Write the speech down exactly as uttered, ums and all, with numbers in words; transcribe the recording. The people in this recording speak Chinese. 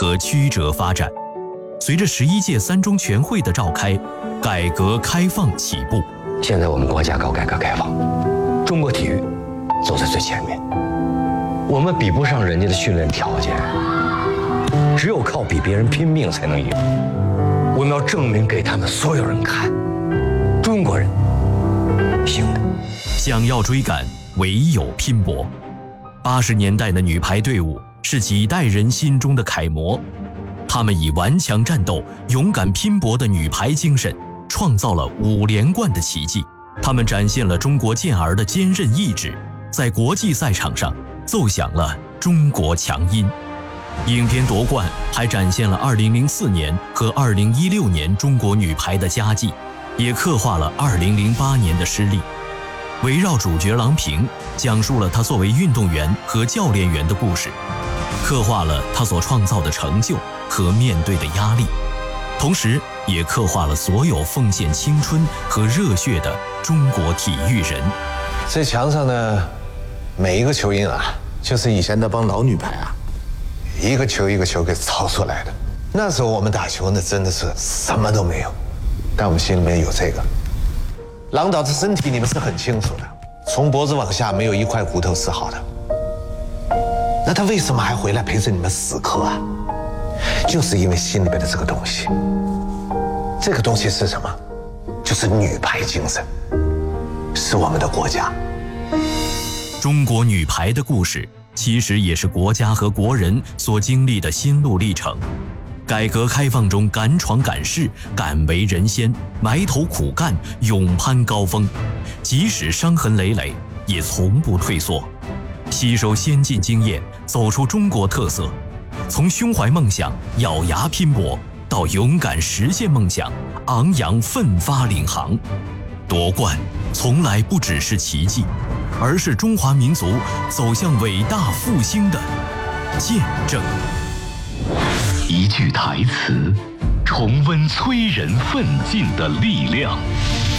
和曲折发展。随着十一届三中全会的召开，改革开放起步。 现在我们国家搞改革开放，中国体育走在最前面，我们比不上人家的训练条件，只有靠比别人拼命才能赢。我们要证明给他们所有人看，中国人行的。 想要追赶，唯有拼搏。八十年代的女排队伍是几代人心中的楷模，他们以顽强战斗、勇敢拼搏的女排精神，创造了五连冠的奇迹。他们展现了中国健儿的坚韧意志，在国际赛场上奏响了中国强音。影片夺冠还展现了二零零四年和二零一六年中国女排的佳绩，也刻画了二零零八年的失利。围绕主角郎平，讲述了她作为运动员和教练员的故事，刻画了她所创造的成就和面对的压力，同时也刻画了所有奉献青春和热血的中国体育人。 这墙上呢，每一个球印啊，就是以前那帮老女排啊，一个球一个球给操出来的。那时候我们打球呢，真的是什么都没有，但我们心里面有这个。郎导的身体你们是很清楚的，从脖子往下没有一块骨头是好的。那他为什么还回来陪着你们死磕啊？就是因为心里面的这个东西。这个东西是什么？就是女排精神，是我们的国家。 中国女排的故事，其实也是国家和国人所经历的心路历程。改革开放中敢闯敢试，敢为人先，埋头苦干，勇攀高峰，即使伤痕累累，也从不退缩，吸收先进经验，走出中国特色。从胸怀梦想，咬牙拼搏，到勇敢实现梦想，昂扬奋发领航。夺冠从来不只是奇迹，而是中华民族走向伟大复兴的见证。 一句台词，重温催人奋进的力量。